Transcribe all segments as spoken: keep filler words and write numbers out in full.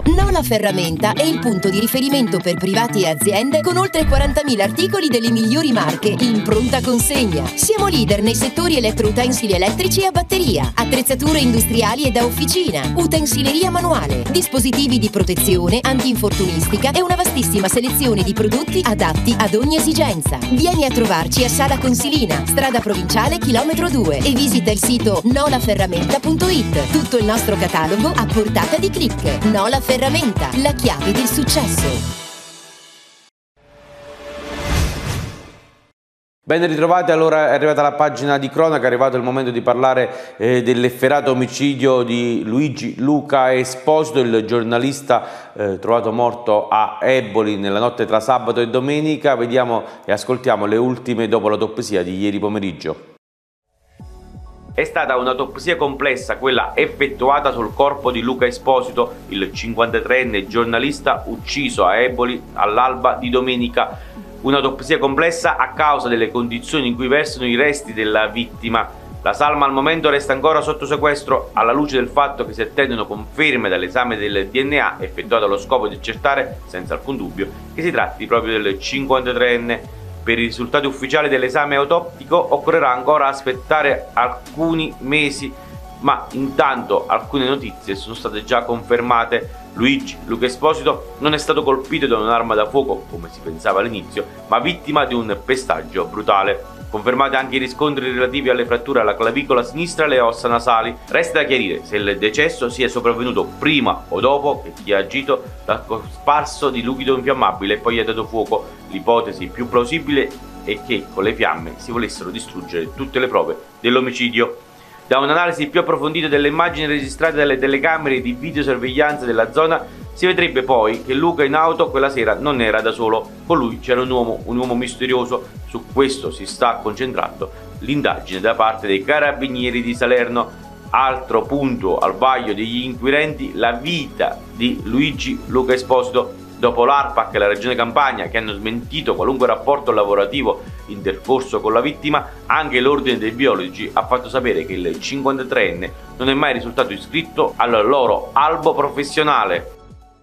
Nola Ferramenta è il punto di riferimento per privati e aziende con oltre quarantamila articoli delle migliori marche in pronta consegna. Siamo leader nei settori elettroutensili elettrici e a batteria, attrezzature industriali e da officina, utensileria manuale, dispositivi di protezione, antinfortunistica e una vastissima selezione di prodotti adatti ad ogni esigenza. Vieni a trovarci a Sala Consilina, strada provinciale chilometro due e visita il sito nola ferramenta punto it. Tutto il nostro catalogo a portata di click. Nola Ferramenta, la chiave del successo. Ben ritrovati, allora è arrivata la pagina di cronaca, è arrivato il momento di parlare eh, dell'efferato omicidio di Luigi Luca Esposito, il giornalista eh, trovato morto a Eboli nella notte tra sabato e domenica. Vediamo e ascoltiamo le ultime dopo l'autopsia di ieri pomeriggio. È stata un'autopsia complessa quella effettuata sul corpo di Luca Esposito, il cinquantatreenne giornalista ucciso a Eboli all'alba di domenica. Un'autopsia complessa a causa delle condizioni in cui versano i resti della vittima. La salma al momento resta ancora sotto sequestro alla luce del fatto che si attendono conferme dall'esame del D N A effettuato allo scopo di accertare, senza alcun dubbio, che si tratti proprio del cinquantatreenne. Per i risultati ufficiali dell'esame autoptico occorrerà ancora aspettare alcuni mesi, ma intanto alcune notizie sono state già confermate. Luigi Luca Esposito non è stato colpito da un'arma da fuoco, come si pensava all'inizio, ma vittima di un pestaggio brutale. Confermati anche i riscontri relativi alle fratture alla clavicola sinistra e alle ossa nasali. Resta da chiarire se il decesso sia sopravvenuto prima o dopo che chi ha agito dal cosparso di liquido infiammabile e poi ha dato fuoco. L'ipotesi più plausibile è che con le fiamme si volessero distruggere tutte le prove dell'omicidio. Da un'analisi più approfondita delle immagini registrate dalle telecamere di videosorveglianza della zona si vedrebbe poi che Luca in auto quella sera non era da solo, con lui c'era un uomo, un uomo misterioso. Su questo si sta concentrando l'indagine da parte dei carabinieri di Salerno. Altro punto al vaglio degli inquirenti, la vita di Luigi Luca Esposito. Dopo l'ARPAC e la Regione Campania, che hanno smentito qualunque rapporto lavorativo intercorso con la vittima, anche l'Ordine dei Biologi ha fatto sapere che il cinquantatreenne non è mai risultato iscritto al loro albo professionale.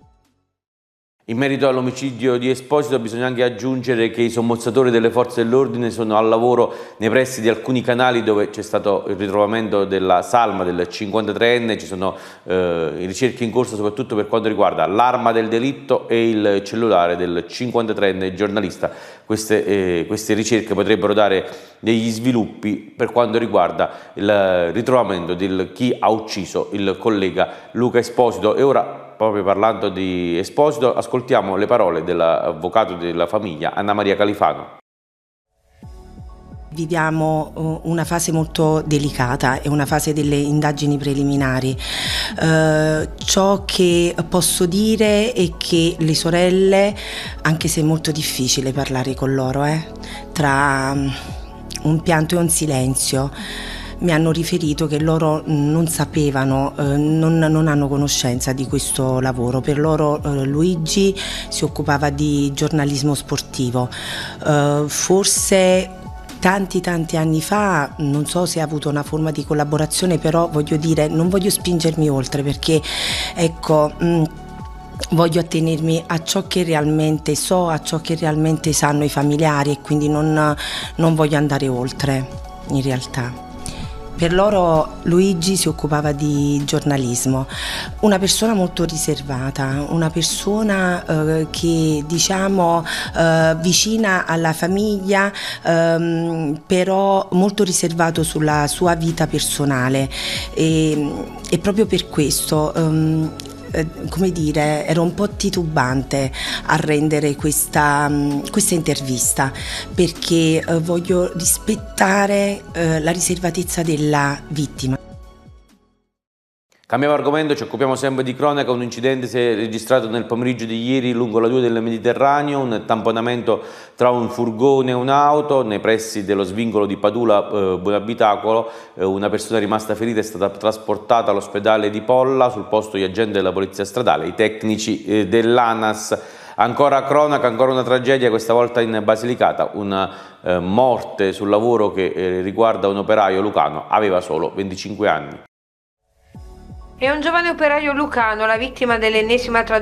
In merito all'omicidio di Esposito bisogna anche aggiungere che i sommozzatori delle forze dell'ordine sono al lavoro nei pressi di alcuni canali dove c'è stato il ritrovamento della salma del cinquantatreenne. Ci sono eh, ricerche in corso soprattutto per quanto riguarda l'arma del delitto e il cellulare del cinquantatreenne giornalista. Queste, eh, queste ricerche potrebbero dare degli sviluppi per quanto riguarda il ritrovamento di chi ha ucciso il collega Luca Esposito. E ora, proprio parlando di Esposito, ascoltiamo le parole dell'avvocato della famiglia Anna Maria Califano. Viviamo una fase molto delicata, è una fase delle indagini preliminari. Eh, ciò che posso dire è che le sorelle, anche se è molto difficile parlare con loro, eh, tra un pianto e un silenzio, mi hanno riferito che loro non sapevano, eh, non, non hanno conoscenza di questo lavoro. Per loro eh, Luigi si occupava di giornalismo sportivo. Eh, forse tanti tanti anni fa, non so se ha avuto una forma di collaborazione, però voglio dire, non voglio spingermi oltre perché ecco... Mh, voglio attenermi a ciò che realmente so, a ciò che realmente sanno i familiari e quindi non, non voglio andare oltre in realtà. Per loro Luigi si occupava di giornalismo, una persona molto riservata, una persona eh, che diciamo eh, vicina alla famiglia, ehm, però molto riservato sulla sua vita personale e, e proprio per questo ehm, come dire, ero un po' titubante a rendere questa, questa intervista perché eh, voglio rispettare eh, la riservatezza della vittima. Cambiamo argomento, ci occupiamo sempre di cronaca. Un incidente si è registrato nel pomeriggio di ieri lungo la due del Mediterraneo, un tamponamento tra un furgone e un'auto nei pressi dello svincolo di Padula eh, Buonabitacolo. Eh, una persona rimasta ferita è stata trasportata all'ospedale di Polla, sul posto gli agenti della polizia stradale, i tecnici eh, dell'ANAS. Ancora cronaca, ancora una tragedia, questa volta in Basilicata, una eh, morte sul lavoro che eh, riguarda un operaio lucano, aveva solo venticinque anni. È un giovane operaio lucano la vittima dell'ennesima tragedia